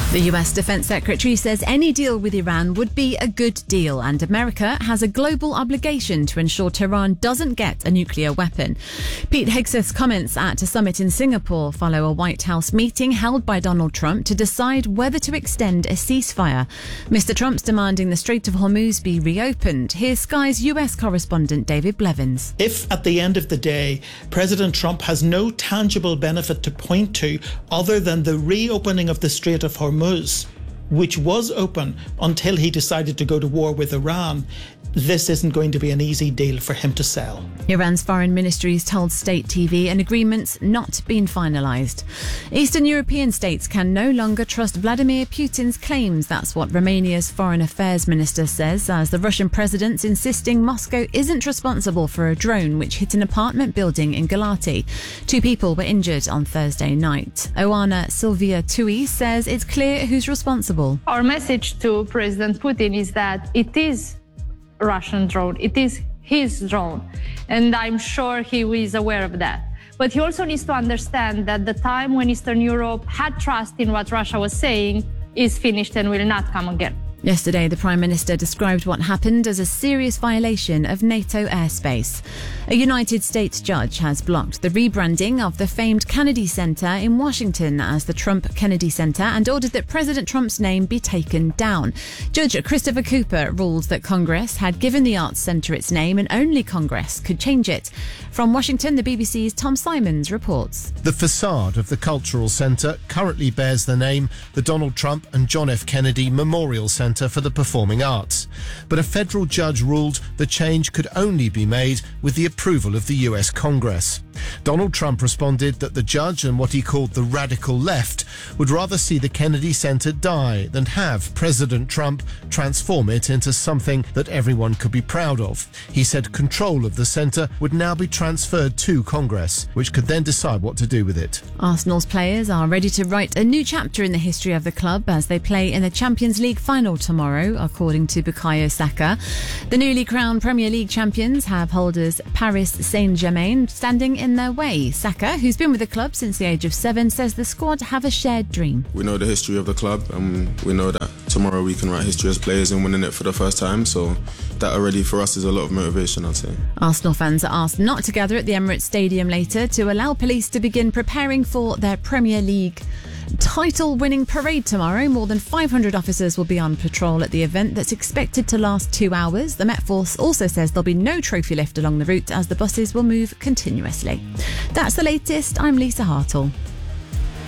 The US Defense Secretary says any deal with Iran would be a good deal, and America has a global obligation to ensure Tehran doesn't get a nuclear weapon. Pete Hegseth's comments at a summit in Singapore follow a White House meeting held by Donald Trump to decide whether to extend a ceasefire. Mr. Trump's demanding the Strait of Hormuz be reopened. Here's Sky's US correspondent David Blevins. If at the end of the day, President Trump has no tangible benefit to point to other than the reopening of the Strait of Hormuz, which was open until he decided to go to war with Iran, this isn't going to be an easy deal for him to sell. Iran's foreign ministries told state TV an agreement's not been finalised. Eastern European states can no longer trust Vladimir Putin's claims. That's what Romania's foreign affairs minister says, as the Russian president's insisting Moscow isn't responsible for a drone which hit an apartment building in Galati. 2 people were injured on Thursday night. Oana Silvia Tui says it's clear who's responsible. Our message to President Putin is that it is Russian drone. It is his drone. And I'm sure he is aware of that. But he also needs to understand that the time when Eastern Europe had trust in what Russia was saying is finished and will not come again. Yesterday, the Prime Minister described what happened as a serious violation of NATO airspace. A United States judge has blocked the rebranding of the famed Kennedy Center in Washington as the Trump Kennedy Center and ordered that President Trump's name be taken down. Judge Christopher Cooper ruled that Congress had given the arts center its name and only Congress could change it. From Washington, the BBC's Tom Simons reports. The facade of the Cultural Center currently bears the name the Donald Trump and John F. Kennedy Memorial Center for the Performing Arts. But a federal judge ruled the change could only be made with the approval of the US Congress. Donald Trump responded that the judge and what he called the radical left would rather see the Kennedy Center die than have President Trump transform it into something that everyone could be proud of. He said control of the center would now be transferred to Congress, which could then decide what to do with it. Arsenal's players are ready to write a new chapter in the history of the club as they play in the Champions League final tomorrow, according to Bukayo Saka. The newly crowned Premier League champions have holders Paris Saint-Germain standing in their way. Saka, who's been with the club since the age of 7, says the squad have a shared dream. We know the history of the club and we know that tomorrow we can write history as players in winning it for the first time, so that already for us is a lot of motivation, I'd say. Arsenal fans are asked not to gather at the Emirates Stadium later to allow police to begin preparing for their Premier League title-winning parade tomorrow. More than 500 officers will be on patrol at the event that's expected to last 2 hours. The Met Force also says there'll be no trophy lift along the route as the buses will move continuously. That's the latest. I'm Lisa Hartle.